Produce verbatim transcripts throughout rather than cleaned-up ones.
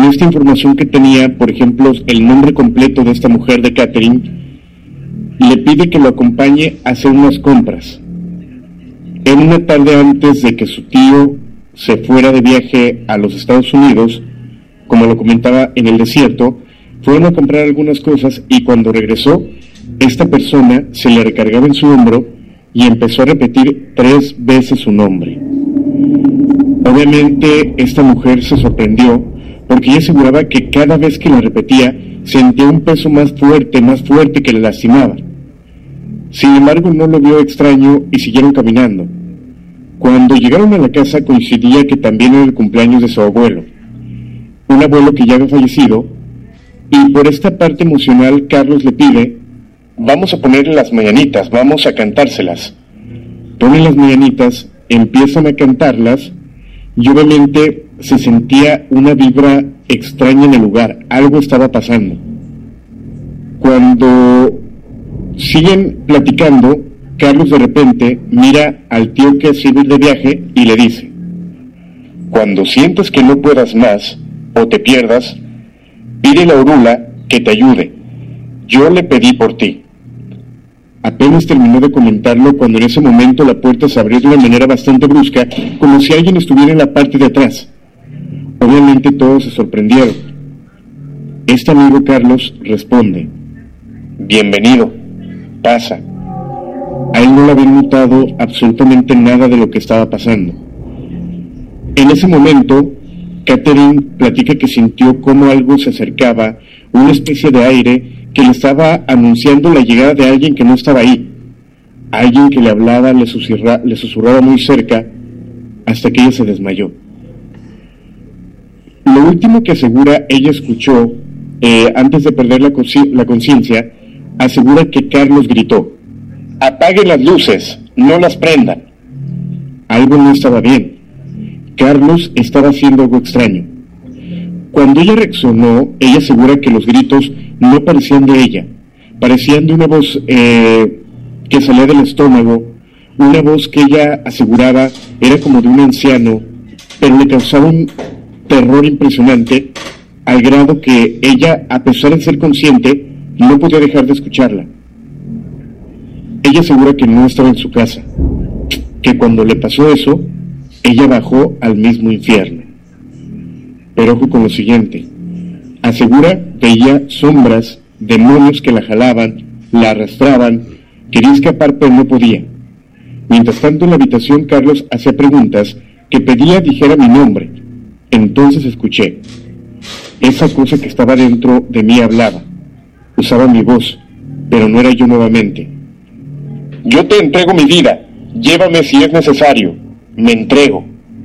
esta información que tenía, por ejemplo, el nombre completo de esta mujer, de Catherine, le pide que lo acompañe a hacer unas compras. En una tarde antes de que su tío se fuera de viaje a los Estados Unidos, como lo comentaba, en el desierto, fueron a comprar algunas cosas y cuando regresó, esta persona se le recargaba en su hombro y empezó a repetir tres veces su nombre. Obviamente esta mujer se sorprendió porque ella aseguraba que cada vez que la repetía sentía un peso más fuerte, más fuerte que le lastimaba. Sin embargo, no lo vio extraño y siguieron caminando. Cuando llegaron a la casa coincidía que también era el cumpleaños de su abuelo, un abuelo que ya había fallecido, y por esta parte emocional Carlos le pide: vamos a ponerle las mañanitas, vamos a cantárselas. Ponen las mañanitas, empiezan a cantarlas, y obviamente se sentía una vibra extraña en el lugar, algo estaba pasando. Cuando siguen platicando, Carlos de repente mira al tío que se iba de viaje y le dice: cuando sientes que no puedas más o te pierdas, pide a Orula que te ayude. Yo le pedí por ti. Apenas terminó de comentarlo cuando en ese momento la puerta se abrió de una manera bastante brusca, como si alguien estuviera en la parte de atrás. Obviamente todos se sorprendieron. Este amigo Carlos responde: bienvenido, pasa. A él no le habían notado absolutamente nada de lo que estaba pasando. En ese momento, Catherine platica que sintió como algo se acercaba, una especie de aire que le estaba anunciando la llegada de alguien que no estaba ahí. Alguien que le hablaba, le, susurra, le susurraba muy cerca, hasta que ella se desmayó. Lo último que asegura ella escuchó, eh, antes de perder la, consci- la conciencia, asegura que Carlos gritó: apaguen las luces, no las prendan. Algo no estaba bien. Carlos estaba haciendo algo extraño. Cuando ella reaccionó, ella asegura que los gritos no parecían de ella, parecían de una voz eh, que salía del estómago, una voz que ella aseguraba era como de un anciano, pero le causaba un terror impresionante, al grado que ella, a pesar de ser consciente, no podía dejar de escucharla. Ella asegura que no estaba en su casa, que cuando le pasó eso, ella bajó al mismo infierno. Pero ojo con lo siguiente, asegura veía sombras, demonios que la jalaban, la arrastraban, quería escapar pero no podía. Mientras tanto en la habitación Carlos hacía preguntas que pedía dijera mi nombre. Entonces escuché, esa cosa que estaba dentro de mí hablaba, usaba mi voz, pero no era yo nuevamente. Yo te entrego mi vida, llévame si es necesario, me entrego,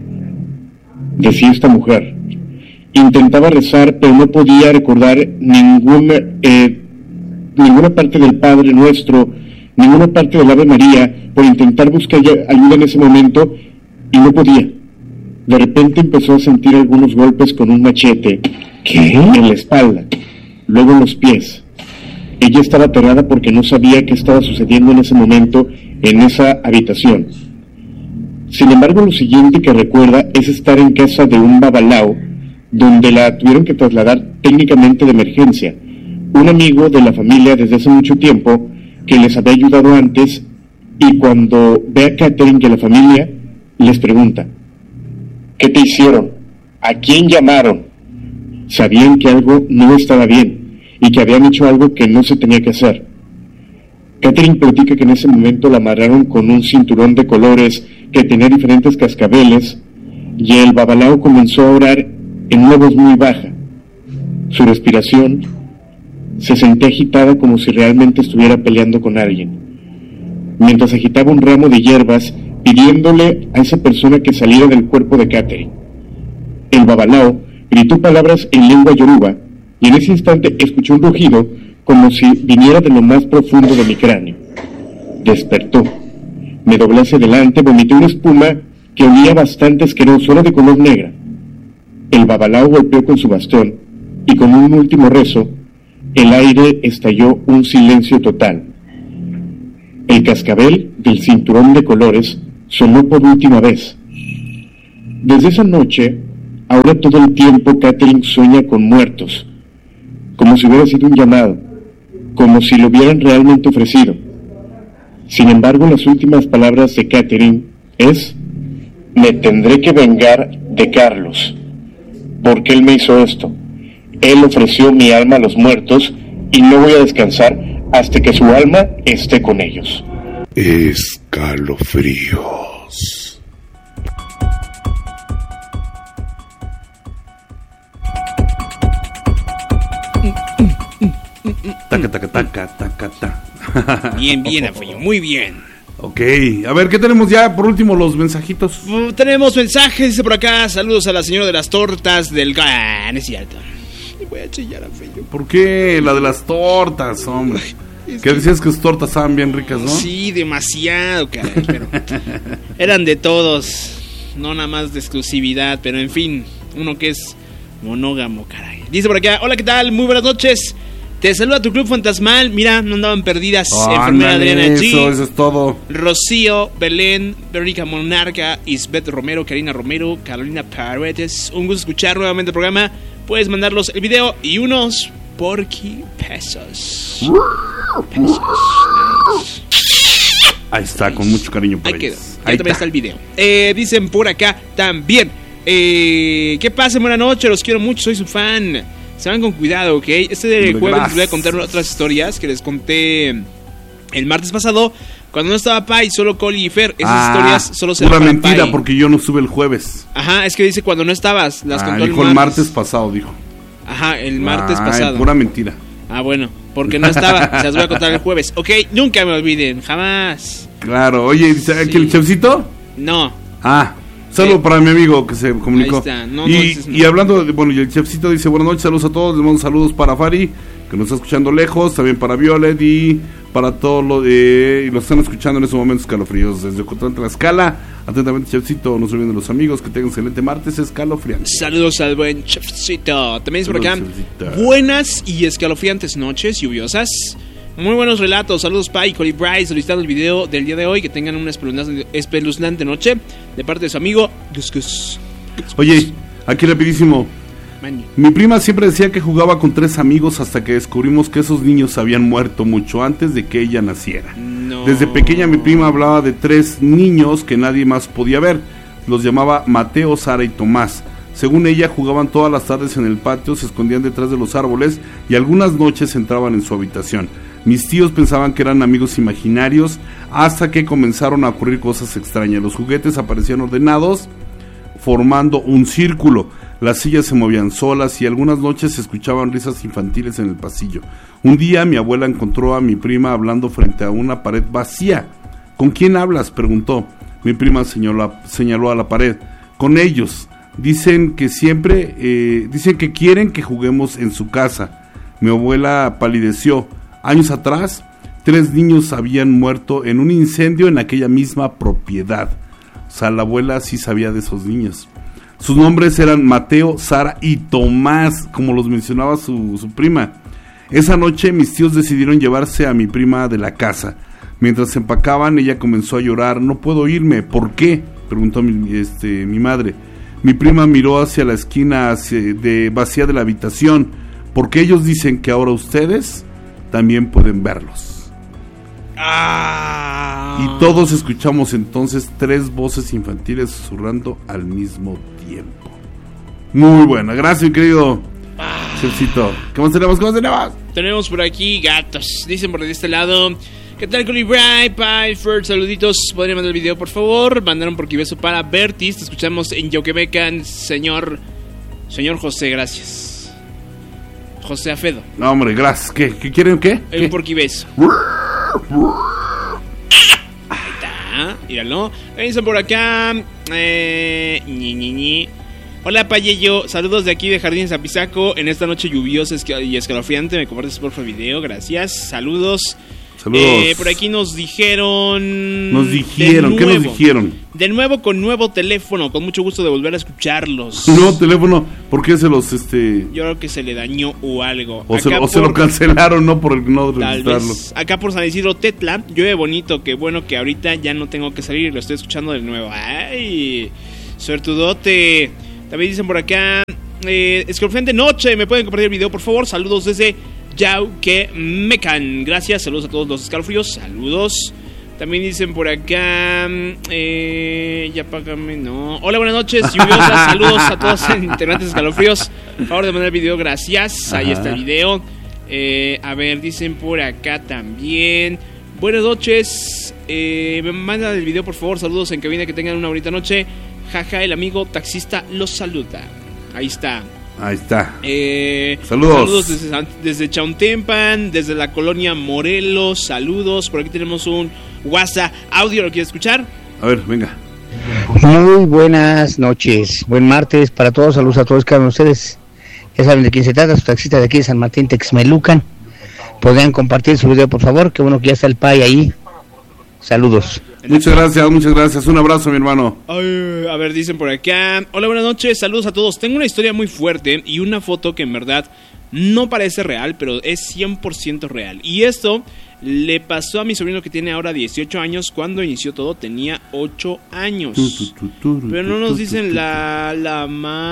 decía esta mujer. Intentaba rezar, pero no podía recordar ninguna, eh, ninguna parte del Padre Nuestro, ninguna parte del Ave María, por intentar buscar ayuda en ese momento, y no podía. De repente empezó a sentir algunos golpes con un machete. ¿Qué? En la espalda, luego en los pies. Ella estaba aterrada porque no sabía qué estaba sucediendo en ese momento en esa habitación. Sin embargo, lo siguiente que recuerda es estar en casa de un babalao, donde la tuvieron que trasladar técnicamente de emergencia. Un amigo de la familia desde hace mucho tiempo, que les había ayudado antes, y cuando ve a Catherine y a la familia, les pregunta: ¿qué te hicieron? ¿A quién llamaron? Sabían que algo no estaba bien, y que habían hecho algo que no se tenía que hacer. Catherine platica que en ese momento la amarraron con un cinturón de colores que tenía diferentes cascabeles, y el babalao comenzó a orar en una voz muy baja. Su respiración se sentía agitada como si realmente estuviera peleando con alguien, mientras agitaba un ramo de hierbas pidiéndole a esa persona que saliera del cuerpo de Catherine. El babalao gritó palabras en lengua yoruba y en ese instante escuchó un rugido como si viniera de lo más profundo de mi cráneo. Despertó, me doblé hacia adelante, vomité una espuma que olía bastante asqueroso, era de color negra. El babalao golpeó con su bastón y con un último rezo, el aire estalló un silencio total. El cascabel del cinturón de colores sonó por última vez. Desde esa noche, Ahora todo el tiempo Catherine sueña con muertos, como si hubiera sido un llamado, como si lo hubieran realmente ofrecido. Sin embargo, las últimas palabras de Catherine es: me tendré que vengar de Carlos, porque él me hizo esto. Él ofreció mi alma a los muertos y no voy a descansar hasta que su alma esté con ellos. Escalofríos. Taca, taca, taca, taca, taca. Bien, bien, Afello, muy bien. Ok, a ver, ¿qué tenemos ya? Por último, los mensajitos. Uh, tenemos mensajes, dice por acá. Saludos a la señora de las tortas del... Ah, no es cierto. Me voy a chillar, Afello. ¿Por qué? La de las tortas, hombre. Es que decías que sus tortas estaban bien ricas, ¿no? Sí, demasiado, caray, pero eran de todos, no nada más de exclusividad, pero en fin, uno que es monógamo, caray. Dice por acá: hola, ¿qué tal? Muy buenas noches. Te saluda tu club fantasmal. Mira, no andaban perdidas. Oh, Enfermera ándale, Adriana G. Eso, eso es todo. Rocío, Belén, Verónica Monarca, Isbeth Romero, Karina Romero, Carolina Paredes. Un gusto escuchar nuevamente el programa. Puedes mandarlos el video y unos porky pesos. Pesos. Ahí está, con mucho cariño por ahí quedó. ellos. Ahí también está el video. Eh, dicen por acá también. Eh, ¿Qué pasa? Buenas noches, los quiero mucho, soy su fan. Se van con cuidado, ¿ok? Este de jueves les voy a contar otras historias que les conté el martes pasado, cuando no estaba Pai, solo Coli y Fer. Esas ah, historias solo se dan para mentira, Pai, porque yo no sube el jueves. Ajá, es que dice cuando no estabas. Las ah, contó dijo el martes. el martes pasado, dijo. Ajá, el martes ah, pasado. Pura mentira. Ah, bueno, porque no estaba. Se las voy a contar el jueves. Ok, nunca me olviden, jamás. Claro, oye, ¿dice aquí sí. el chefcito? No. Ah, saludo sí. para mi amigo que se comunicó. Ahí está. No, y, no, es, no. y hablando, de, bueno, y el chefcito dice: buenas noches, saludos a todos. Les mando saludos para Fari, que nos está escuchando lejos, también para Violet y para todos los eh, y lo están escuchando en estos momentos escalofríos desde Ocotlán, Tlaxcala. Atentamente, chefcito, no se olviden de los amigos, que tengan excelente martes escalofriante. Saludos al buen chefcito. También es por acá: buenas y escalofriantes noches lluviosas. Muy buenos relatos. Saludos, Pai, Coli Bryce, solicitando el video del día de hoy. Que tengan una espeluznante, espeluznante noche de parte de su amigo Gus Gus. Oye, aquí rapidísimo. Man. Mi prima siempre decía que jugaba con tres amigos hasta que descubrimos que esos niños habían muerto mucho antes de que ella naciera. No. Desde pequeña mi prima hablaba de tres niños que nadie más podía ver. Los llamaba Mateo, Sara y Tomás. Según ella, jugaban todas las tardes en el patio, se escondían detrás de los árboles y algunas noches entraban en su habitación. Mis tíos pensaban que eran amigos imaginarios hasta que comenzaron a ocurrir cosas extrañas. Los juguetes aparecían ordenados, formando un círculo. Las sillas se movían solas y algunas noches se escuchaban risas infantiles en el pasillo. Un día mi abuela encontró a mi prima hablando frente a una pared vacía. ¿Con quién hablas?, preguntó. Mi prima señaló, señaló a la pared. Con ellos. Dicen que siempre, eh, dicen que quieren que juguemos en su casa. Mi abuela palideció. Años atrás, tres niños habían muerto en un incendio en aquella misma propiedad. O sea, la abuela sí sabía de esos niños. Sus nombres eran Mateo, Sara y Tomás, como los mencionaba su, su prima. Esa noche mis tíos decidieron llevarse a mi prima de la casa. Mientras se empacaban, ella comenzó a llorar. No puedo irme. ¿Por qué?, preguntó mi, este, mi madre. Mi prima miró hacia la esquina hacia, de, vacía de la habitación, porque ellos dicen que ahora ustedes también pueden verlos. Ah. Y todos escuchamos entonces tres voces infantiles susurrando al mismo tiempo. Muy buena, gracias, mi querido ah. Chefcito. ¿Qué más tenemos? ¿Qué más tenemos? Tenemos por aquí gatos. Dicen por de este lado: ¿qué tal, Colibray? Pie, Ferd, saluditos. ¿Podrían mandar el video, por favor? Mandaron por beso para Bertis. Te escuchamos en Yoquemecan, señor Señor José, gracias. José Afedo. No, hombre, gracias. ¿Qué, qué quieren? ¿Qué? Un porquibeso. Ahí está, míralo. Dicen por acá. Eh, ñi, ñi, ñi. Hola, Payello. Saludos de aquí de Jardín Zapizaco. En esta noche lluviosa y escalofriante. Me compartes por favor video. Gracias. Saludos. Saludos. Eh, por aquí nos dijeron. Nos dijeron, ¿qué nos dijeron? De nuevo con nuevo teléfono, con mucho gusto de volver a escucharlos. Nuevo teléfono, ¿por qué se los este? Yo creo que se le dañó o algo. O, se, o por... se lo cancelaron, no por el no registrarlo. Acá por San Isidro Tetla, llueve bonito, qué bueno que ahorita ya no tengo que salir y lo estoy escuchando de nuevo. Ay, suertudote. También dicen por acá, eh, escalofriante noche, ¿me pueden compartir el video, por favor? Saludos desde Yauquemecan. Gracias, saludos a todos los escalofríos, saludos. También dicen por acá, eh, ya págame, no. Hola, buenas noches, lluviosas, saludos a todos en integrantes escalofríos. Por favor de mandar el video, gracias. Ahí Ajá. está el video. Eh, a ver, dicen por acá también. Buenas noches, eh, me mandan el video, por favor. Saludos en cabina, que tengan una bonita noche. Jaja, el amigo taxista los saluda. Ahí está. Ahí está. Eh, saludos. Saludos desde, desde Chauntempan, desde la colonia Morelos. Saludos. Por aquí tenemos un WhatsApp audio. ¿Lo quieres escuchar? A ver, venga. Muy buenas noches. Buen martes para todos. Saludos a todos, cada uno de ustedes. Ya saben de quién se trata. Su taxista de aquí de San Martín, Texmelucan. ¿Podrían compartir su video, por favor? Qué bueno que ya está el Pai ahí. Saludos. Muchas gracias, muchas gracias. Un abrazo, mi hermano. Ay, a ver, dicen por acá. Hola, buenas noches. Saludos a todos. Tengo una historia muy fuerte y una foto que en verdad no parece real, pero es cien por ciento real. Y esto le pasó a mi sobrino, que tiene ahora dieciocho años. Cuando inició todo tenía ocho años. Pero no nos dicen la la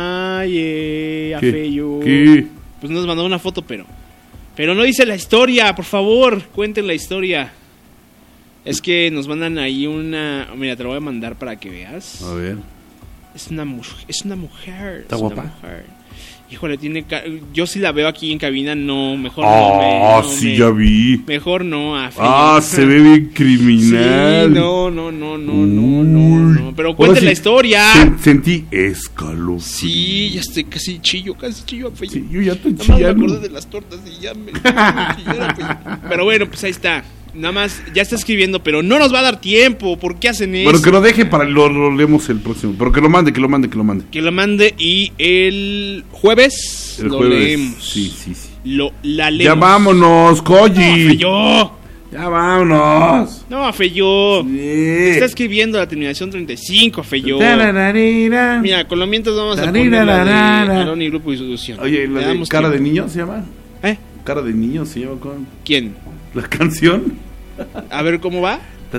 Maye Afeyo. ¿Qué? Pues nos mandó una foto, pero pero no dice la historia. Por favor, cuenten la historia. Es que nos mandan ahí una... Mira, te lo voy a mandar para que veas. A ver. Es una, mu- es una mujer. ¿Está es guapa? Una mujer. Híjole, tiene... Ca- Yo sí la veo aquí en cabina, no, mejor ah, no. Me, Ah, no, sí, me, ya vi. Mejor no. A ah, se ve bien criminal. Sí, no, no, no, no, no, no, no. Pero cuenten sí, la historia. Sen- sentí escalofrío. Sí, ya estoy casi chillo, casi chillo. Afeyo. Sí, yo ya estoy chillando. Nada más me chillando. acordé de las tortas y ya me... me Pero bueno, pues ahí está. Nada más, ya está escribiendo, pero no nos va a dar tiempo. ¿Por qué hacen eso? Bueno, que lo deje para lo, lo leemos el próximo. Pero que lo mande, que lo mande, que lo mande. Que lo mande y el jueves el lo jueves, leemos. Sí, sí, sí. Lo, la leemos. Ya vámonos, Koji. No, Afeyo. Ya vámonos. No, Afeyo. Sí. Está escribiendo la terminación treinta y cinco, Afeyo. Mira, con lo mientras vamos a poner la de Aarón y Grupo Institución. Oye, ¿la de Cara tiempo. de Niño se llama? ¿Eh? Cara de Niño se llama con... ¿Quién? ¿La canción? A ver, ¿cómo va?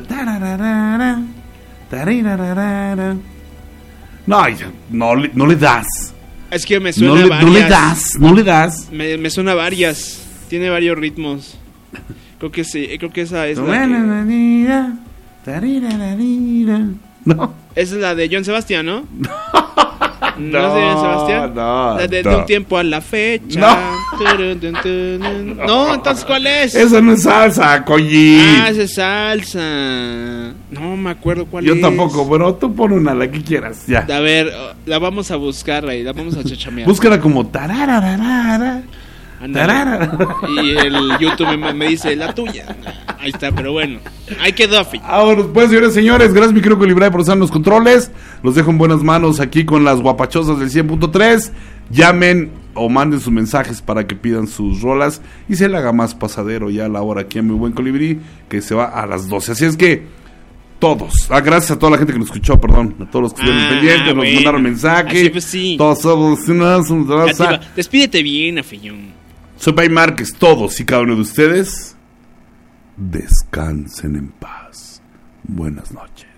No, no, le, no le das. Es que me suena no le, varias. No le das, no le das. Me, me suena varias. Tiene varios ritmos. Creo que sí, creo que esa es la que... No. Esa es la de Joan Sebastián, ¿no? No, ¿No es de Joan Sebastián? No, la de, no. de un tiempo a la fecha. No. Turun, turun, turun. No, entonces ¿cuál es? Esa no es salsa, Koji. Ah, esa es salsa. No me acuerdo cuál Yo es. Yo tampoco, pero tú pon una, la que quieras, ya. A ver, la vamos a buscar ahí, la vamos a chachamear. Búscala como tarararara. Y el YouTube me, me dice la tuya. Ahí está, pero bueno. Ahí quedó, Afi. Ahora, pues, señores, señores, gracias, mi querido Colibray, por usar los controles. Los dejo en buenas manos aquí con las guapachosas del cien punto tres. Llamen o manden sus mensajes para que pidan sus rolas y se le haga más pasadero ya a la hora aquí a mi buen Colibrí, que se va a las doce. Así es que todos, ah, gracias a toda la gente que nos escuchó, perdón, a todos los que estuvieron ah, pendientes, bueno. nos mandaron mensaje. Así pues sí. Todos, todos, todos, todos, todos. Despídete bien, Afillón. Soy Pai Márquez, todos y cada uno de ustedes, descansen en paz. Buenas noches.